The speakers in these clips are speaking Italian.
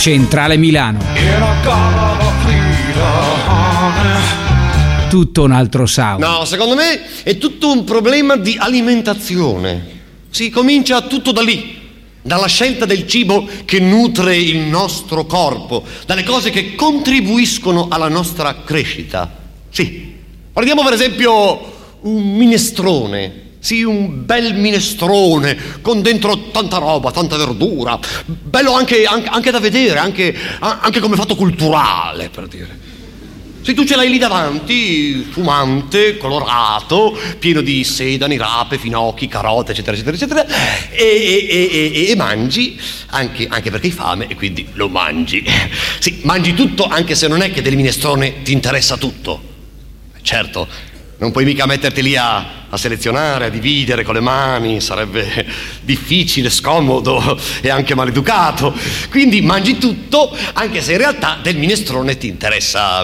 Centrale Milano. Tutto un altro sound. No, secondo me è tutto un problema di alimentazione. Si comincia tutto da lì, dalla scelta del cibo che nutre il nostro corpo, dalle cose che contribuiscono alla nostra crescita. Sì, prendiamo per esempio un minestrone. Sì, un bel minestrone con dentro tanta roba, tanta verdura, bello anche da vedere, anche come fatto culturale, per dire. Se tu ce l'hai lì davanti, fumante, colorato, pieno di sedani, rape, finocchi, carote, eccetera, eccetera, eccetera, e mangi, anche perché hai fame e quindi lo mangi. Sì, mangi tutto, anche se non è che del minestrone ti interessa tutto. Certo, non puoi mica metterti lì a selezionare, a dividere con le mani, sarebbe difficile, scomodo e anche maleducato. Quindi mangi tutto, anche se in realtà del minestrone ti interessa.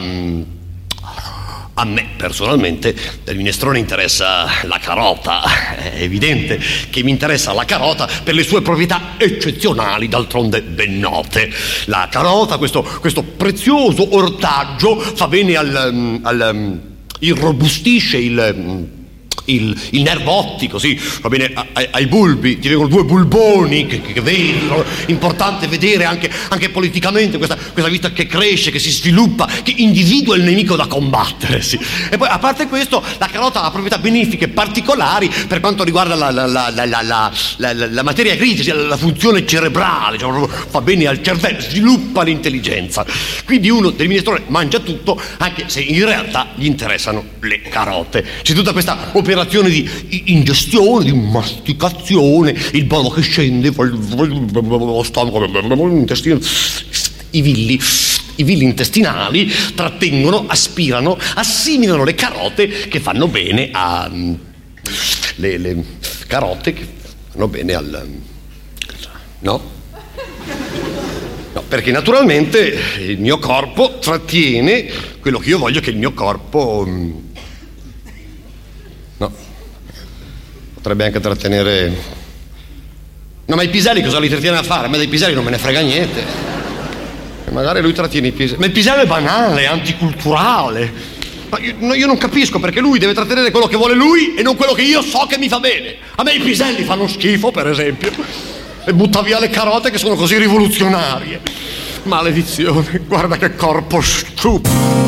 A me personalmente del minestrone interessa la carota. È evidente che mi interessa la carota per le sue proprietà eccezionali, d'altronde ben note. La carota, questo prezioso ortaggio, fa bene irrobustisce il nervo ottico, sì, va bene ai bulbi, ti vengono due bulboni che vedono, importante vedere anche politicamente questa vita che cresce, che si sviluppa, che individua il nemico da combattere, sì. E poi, a parte questo, la carota ha proprietà benefiche particolari per quanto riguarda la materia grigia, la funzione cerebrale, cioè fa bene al cervello, sviluppa l'intelligenza. Quindi uno del minestrone mangia tutto, anche se in realtà gli interessano le carote. C'è tutta questa operazione di ingestione, di masticazione, il bolo che scende, lo stomaco, l'intestino, i villi intestinali trattengono, aspirano, assimilano le carote che fanno bene a le carote che fanno bene al no, perché naturalmente il mio corpo trattiene quello che io voglio che il mio corpo potrebbe anche trattenere. No, ma i piselli cosa li trattiene a fare? A me dei piselli non me ne frega niente. E magari lui trattiene i piselli. Ma il pisello è banale, è anticulturale. Ma io non capisco perché lui deve trattenere quello che vuole lui e non quello che io so che mi fa bene. A me i piselli fanno schifo, per esempio, e butta via le carote che sono così rivoluzionarie. Maledizione, guarda che corpo stupido.